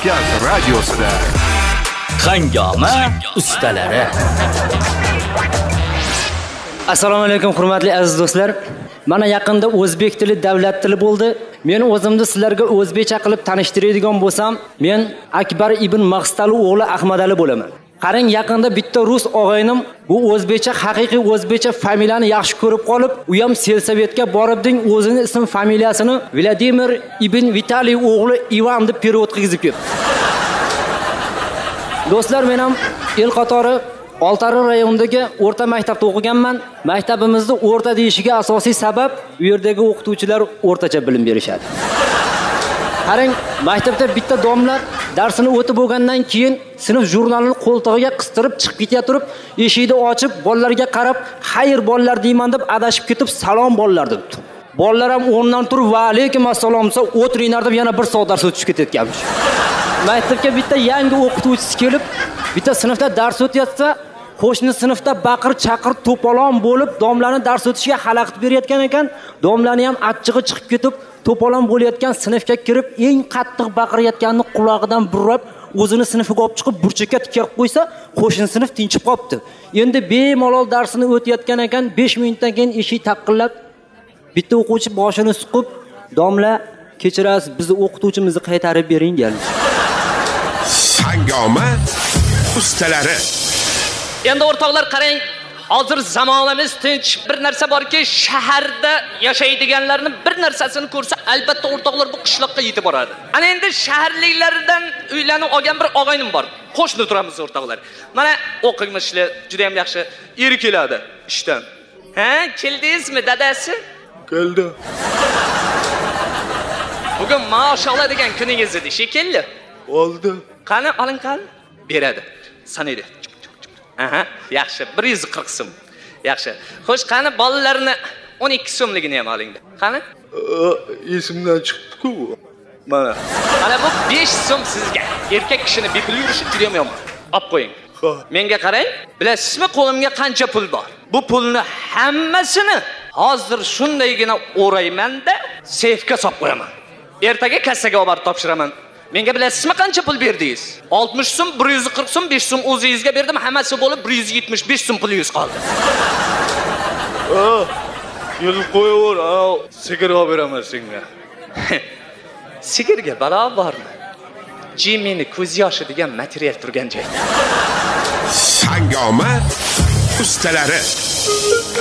Kavkaz radiosida Hangoma ustalari. Assalomu alaykum hurmatli aziz do'stlar. Mana yaqinda o'zbek tili davlat tili bo'ldi. Men o'zimni sizlarga o'zbekcha qilib tanishtiradigan bo'lsam, men Akbar ibn Maqstalov o'g'li Ahmadali bo'laman. Qarang, yaqinda bitta rus og'aynim bu o'zbekcha, haqiqiy o'zbekcha familiyani yaxshi ko'rib qolib, u ham Selsovetga boribding, o'zini ism familiyasini Vladimir ibn Vitaliy o'g'li Ivan deb perevod qilib ketdi. Do'stlar, men ham el qatori Oltiariq rayonidagi o'rta maktabda o'qiganman. Maktabimizda o'rta deyishiga asosiy sabab u yerdagi o'qituvchilar o'rtacha bilim berishadi. Qarang, maktabda bitta domla darsini o'tib bo'lgandan keyin sinf jurnalini qo'ltig'iga qistirib chiqib ketya turib, eshikni ochib, bolalarga qarab, "Xayr bolalar" deyman deb adashib ketib, "Salom bolalar" debdi. Bolalar ham o'rnidan turib, "Va alaykum assalom" desa, o'tiringlar deb yana bir soat dars o'tib ketayotganmish. Maktabga bitta yangi o'qituvchisi kelib, bitta sinfda dars o'tyapsa, qo'shni sinfda baqir-chaqir to'polon bo'lib, domlani dars o'tishiga xalaqit berayotgan ekan, domlani ham achchig'i chiqib ketib, to'polon bo'layotgan sinfga kirib, eng qattiq baqirayotganini qulog'idan burab, o'zini sinfiga olib chiqib, burchakka tikib qo'ysa, qo'shni sinf tinchib qopti. Endi bemalol darsini o'tayotgan ekan, 5 minutdan keyin eshik taqillab, bitta o'quvchi boshini suqib, "Domla, kechirasiz, bizni o'qituvchimizni qaytarib bering" dedi. Hangoma ustalari. Endi o'rtoqlar qarang, hozir zamonamiz tinch. Bir narsa borki, shaharda yashaydiganlarni bir narsasini ko'rsa, albatta o'rtoqlar bu qishloqqa yetib boradi. Ana endi shaharliklardan uylanib olgan bir og'aynim bor. Qo'shni turamiz o'rtoqlar. Mana o'qimishli, juda ham yaxshi eri keladi ishdan. Ha, keldingizmi dadasi? Keldi. Bugun maşallah degan kuningiz edi, shekilli. Oldi. Qani, oling qani? Beradi. Sanaydi. Aha, yaxshi, 140 so'm. Yaxshi. Xo'sh, qani bolalarni 12 so'mligini ham olingda. Qani? Esimdan chiqdi-ku bu. Mana bu 5 so'm sizga. Erkak kishini bepul yurishi juda ham yomon. Olib qo'ying. Menga qarang, bilasizmi qo'limga qancha pul bor? Bu pulni hammasini hozir shundaygina o'rayman-da, seyfga solib qo'yaman. Ertaga kassaga olib topshiraman. Menga bilasizmi qancha pul berdingiz? 60 so'm, 140 so'm, 5 so'm o'zingizga berdim, hammasi bo'lib 175 so'm pulingiz qoldi. Yil qo'yaver, sigirga beraman senga. Sigirga balo bormi? Jimini ko'z yoshi degan material turgan joyda. Hangoma ustalari.